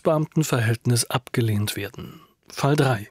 Berufsbeamtenverhältnis abgelehnt werden. Fall 3.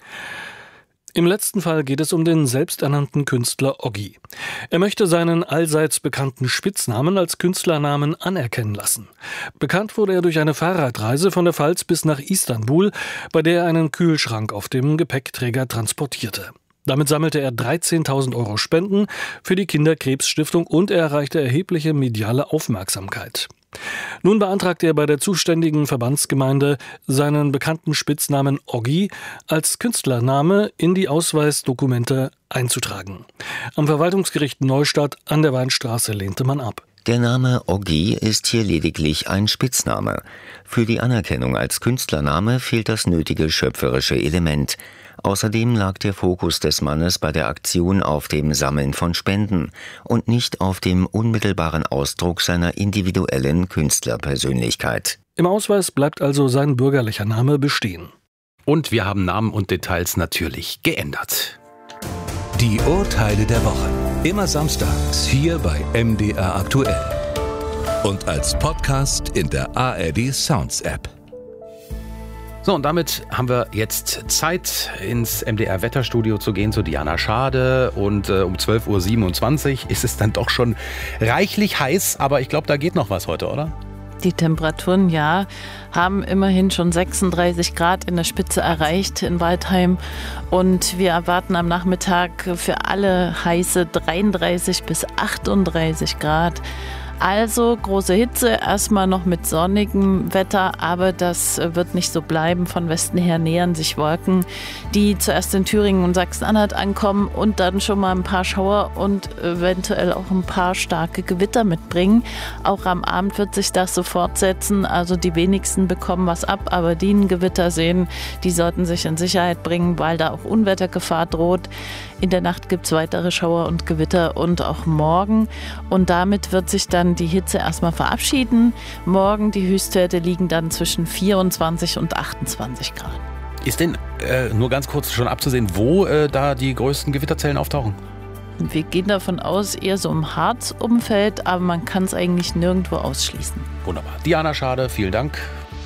Im letzten Fall geht es um den selbsternannten Künstler Oggi. Er möchte seinen allseits bekannten Spitznamen als Künstlernamen anerkennen lassen. Bekannt wurde er durch eine Fahrradreise von der Pfalz bis nach Istanbul, bei der er einen Kühlschrank auf dem Gepäckträger transportierte. Damit sammelte er 13.000 € Spenden für die Kinderkrebsstiftung und er erreichte erhebliche mediale Aufmerksamkeit. Nun beantragte er bei der zuständigen Verbandsgemeinde, seinen bekannten Spitznamen Oggi als Künstlername in die Ausweisdokumente einzutragen. Am Verwaltungsgericht Neustadt an der Weinstraße lehnte man ab. Der Name Oggi ist hier lediglich ein Spitzname. Für die Anerkennung als Künstlername fehlt das nötige schöpferische Element. Außerdem lag der Fokus des Mannes bei der Aktion auf dem Sammeln von Spenden und nicht auf dem unmittelbaren Ausdruck seiner individuellen Künstlerpersönlichkeit. Im Ausweis bleibt also sein bürgerlicher Name bestehen. Und wir haben Namen und Details natürlich geändert. Die Urteile der Woche. Immer samstags hier bei MDR aktuell. Und als Podcast in der ARD Sounds App. So, und damit haben wir jetzt Zeit, ins MDR-Wetterstudio zu gehen, zu Diana Schade. Und um 12.27 Uhr ist es dann doch schon reichlich heiß. Aber ich glaube, da geht noch was heute, oder? Die Temperaturen, ja, haben immerhin schon 36 Grad in der Spitze erreicht in Waldheim. Und wir erwarten am Nachmittag für alle heiße 33 bis 38 Grad. Also große Hitze, erstmal noch mit sonnigem Wetter, aber das wird nicht so bleiben. Von Westen her nähern sich Wolken, die zuerst in Thüringen und Sachsen-Anhalt ankommen und dann schon mal ein paar Schauer und eventuell auch ein paar starke Gewitter mitbringen. Auch am Abend wird sich das so fortsetzen, also die wenigsten bekommen was ab, aber die ein Gewitter sehen, die sollten sich in Sicherheit bringen, weil da auch Unwettergefahr droht. In der Nacht gibt es weitere Schauer und Gewitter und auch morgen. Und damit wird sich dann die Hitze erstmal verabschieden. Morgen die Höchstwerte liegen dann zwischen 24 und 28 Grad. Ist denn nur ganz kurz schon abzusehen, wo da die größten Gewitterzellen auftauchen? Wir gehen davon aus, eher so im Harzumfeld, aber man kann es eigentlich nirgendwo ausschließen. Wunderbar. Diana Schade, vielen Dank.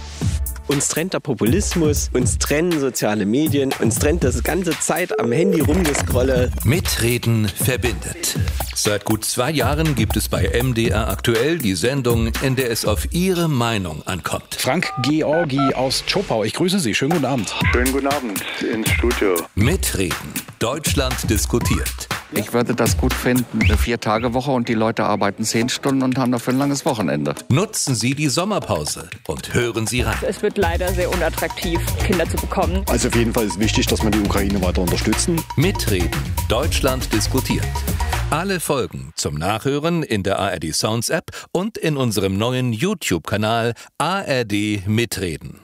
Uns trennt der Populismus, uns trennen soziale Medien, uns trennt das ganze Zeit am Handy rumgescrolle. Mitreden verbindet. Seit gut 2 Jahren gibt es bei MDR aktuell die Sendung, in der es auf Ihre Meinung ankommt. Frank Georgi aus Zschopau, ich grüße Sie. Schönen guten Abend. Schönen guten Abend ins Studio. Mitreden. Deutschland diskutiert. Ich würde das gut finden, eine 4-Tage-Woche und die Leute arbeiten 10 Stunden und haben dafür ein langes Wochenende. Nutzen Sie die Sommerpause und hören Sie rein. Es wird leider sehr unattraktiv, Kinder zu bekommen. Also auf jeden Fall ist wichtig, dass wir die Ukraine weiter unterstützen. Mitreden. Deutschland diskutiert. Alle Folgen zum Nachhören in der ARD Sounds App und in unserem neuen YouTube-Kanal ARD Mitreden.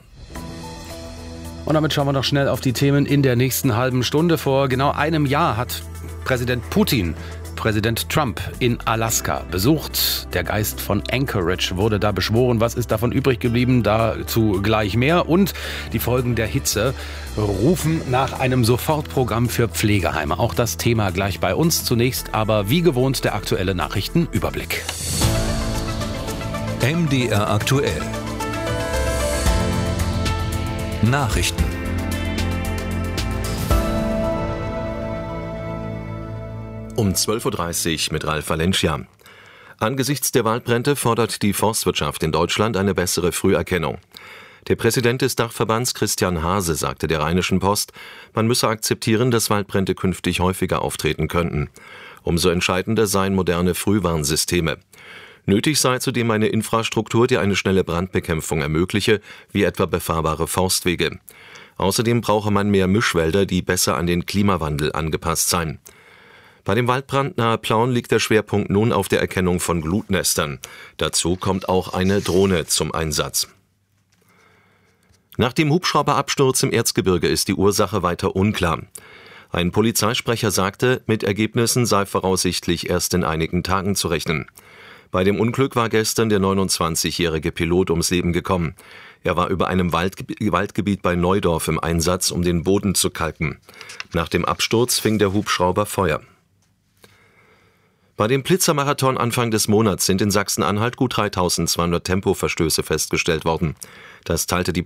Und damit schauen wir noch schnell auf die Themen in der nächsten halben Stunde. Vor genau einem Jahr hat Präsident Putin Präsident Trump in Alaska besucht. Der Geist von Anchorage wurde da beschworen. Was ist davon übrig geblieben? Dazu gleich mehr. Und die Folgen der Hitze rufen nach einem Sofortprogramm für Pflegeheime. Auch das Thema gleich bei uns. Zunächst aber wie gewohnt der aktuelle Nachrichtenüberblick. MDR aktuell. Nachrichten. Um 12.30 Uhr mit Ralf Valencia. Angesichts der Waldbrände fordert die Forstwirtschaft in Deutschland eine bessere Früherkennung. Der Präsident des Dachverbands Christian Hase sagte der Rheinischen Post, man müsse akzeptieren, dass Waldbrände künftig häufiger auftreten könnten. Umso entscheidender seien moderne Frühwarnsysteme. Nötig sei zudem eine Infrastruktur, die eine schnelle Brandbekämpfung ermögliche, wie etwa befahrbare Forstwege. Außerdem brauche man mehr Mischwälder, die besser an den Klimawandel angepasst seien. Bei dem Waldbrand nahe Plauen liegt der Schwerpunkt nun auf der Erkennung von Glutnestern. Dazu kommt auch eine Drohne zum Einsatz. Nach dem Hubschrauberabsturz im Erzgebirge ist die Ursache weiter unklar. Ein Polizeisprecher sagte, mit Ergebnissen sei voraussichtlich erst in einigen Tagen zu rechnen. Bei dem Unglück war gestern der 29-jährige Pilot ums Leben gekommen. Er war über einem Waldgebiet bei Neudorf im Einsatz, um den Boden zu kalken. Nach dem Absturz fing der Hubschrauber Feuer. Bei dem Blitzermarathon Anfang des Monats sind in Sachsen-Anhalt gut 3.200 Tempoverstöße festgestellt worden. Das teilte die